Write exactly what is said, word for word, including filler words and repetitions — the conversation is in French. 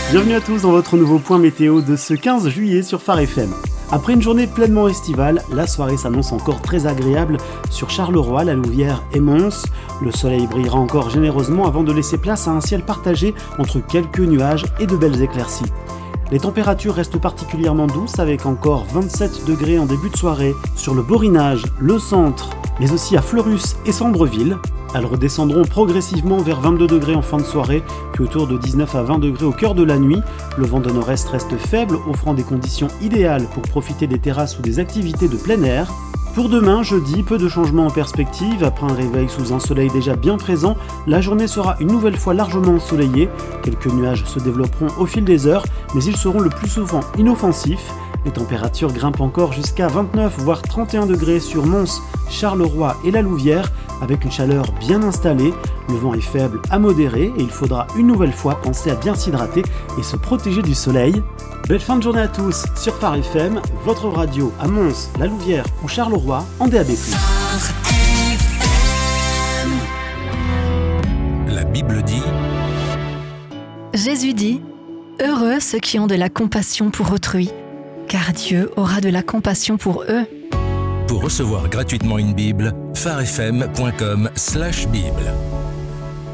Bienvenue à tous dans votre nouveau point météo de ce quinze juillet sur Phare F M. Après une journée pleinement estivale, la soirée s'annonce encore très agréable sur Charleroi, La Louvière et Mons. Le soleil brillera encore généreusement avant de laisser place à un ciel partagé entre quelques nuages et de belles éclaircies. Les températures restent particulièrement douces avec encore vingt-sept degrés en début de soirée sur le Borinage, le centre, mais aussi à Fleurus et Sambreville. Elles redescendront progressivement vers vingt-deux degrés en fin de soirée, puis autour de dix-neuf à vingt degrés au cœur de la nuit. Le vent de nord-est reste faible, offrant des conditions idéales pour profiter des terrasses ou des activités de plein air. Pour demain, jeudi, peu de changements en perspective. Après un réveil sous un soleil déjà bien présent, la journée sera une nouvelle fois largement ensoleillée. Quelques nuages se développeront au fil des heures, mais ils seront le plus souvent inoffensifs. Les températures grimpent encore jusqu'à vingt-neuf voire trente et un degrés sur Mons, Charleroi et La Louvière, avec une chaleur bien installée. Le vent est faible à modéré et il faudra une nouvelle fois penser à bien s'hydrater et se protéger du soleil. Belle fin de journée à tous sur Phare F M, votre radio à Mons, La Louvière ou Charleroi en D A B plus. La Bible dit... Jésus dit « Heureux ceux qui ont de la compassion pour autrui, car Dieu aura de la compassion pour eux. » Pour recevoir gratuitement une Bible, pharefm point com slash Bible.